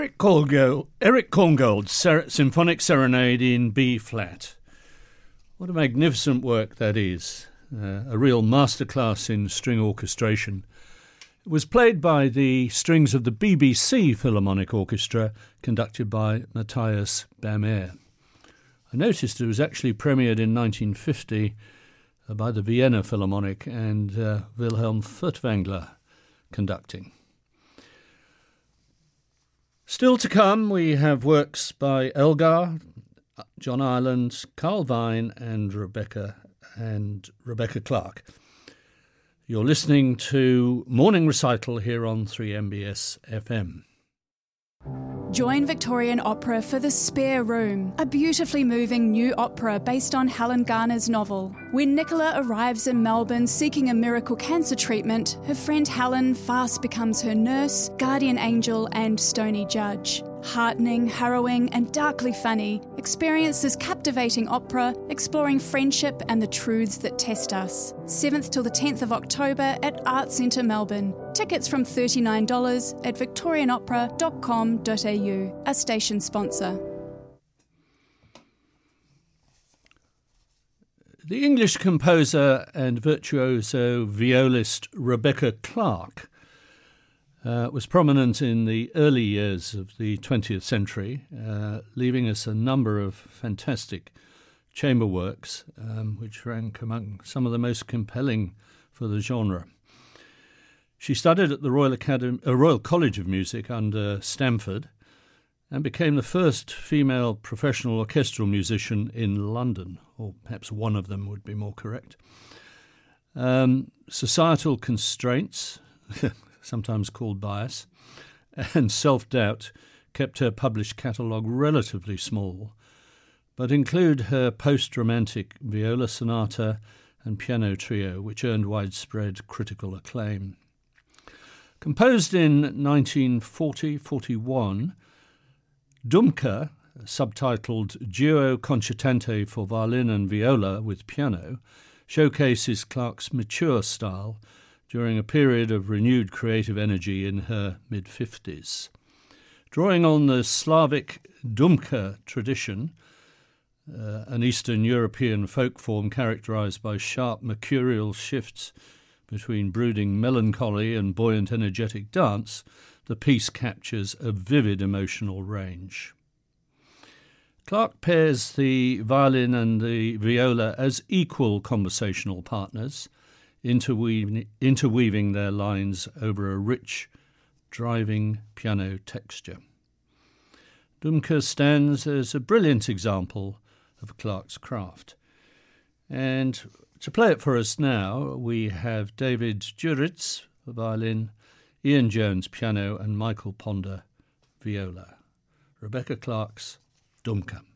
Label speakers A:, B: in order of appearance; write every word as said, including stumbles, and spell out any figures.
A: Eric Korngold, Eric Korngold's Ser- Symphonic Serenade in B-flat. What a magnificent work that is. Uh, a real masterclass in string orchestration. It was played by the strings of the B B C Philharmonic Orchestra, conducted by Matthias Bamer. I noticed it was actually premiered in nineteen fifty uh, by the Vienna Philharmonic and uh, Wilhelm Furtwängler conducting. Still to come, we have works by Elgar, John Ireland, Carl Vine and Rebecca and Rebecca Clark. You're listening to Morning Recital here on three M B S F M.
B: Join Victorian Opera for The Spare Room, a beautifully moving new opera based on Helen Garner's novel. When Nicola arrives in Melbourne seeking a miracle cancer treatment, her friend Helen fast becomes her nurse, guardian angel and stony judge. Heartening, harrowing and darkly funny, experience this captivating opera exploring friendship and the truths that test us. seventh till the tenth of October at Arts Centre Melbourne. Tickets from thirty-nine dollars at victorian opera dot com dot a u, a station sponsor.
A: The English composer and virtuoso violist Rebecca Clark Uh, was prominent in the early years of the twentieth century, uh, leaving us a number of fantastic chamber works, um, which rank among some of the most compelling for the genre. She studied at the Royal Academy, uh, Royal College of Music under Stamford and became the first female professional orchestral musician in London, or perhaps one of them would be more correct. Um, societal constraints sometimes called bias, and self-doubt kept her published catalogue relatively small, but include her post-romantic viola sonata and piano trio, which earned widespread critical acclaim. Composed in nineteen forty forty-one, Dumka, subtitled Duo Concertante for Violin and Viola with Piano, showcases Clark's mature style during a period of renewed creative energy in her mid-fifties. Drawing on the Slavic Dumka tradition, uh, an Eastern European folk form characterised by sharp mercurial shifts between brooding melancholy and buoyant energetic dance, the piece captures a vivid emotional range. Clark pairs the violin and the viola as equal conversational partners, Interweaving, interweaving their lines over a rich, driving piano texture. Dumka stands as a brilliant example of Clark's craft. And to play it for us now, we have David Juritz, violin, Ian Jones, piano, and Michael Ponder, viola. Rebecca Clark's Dumka.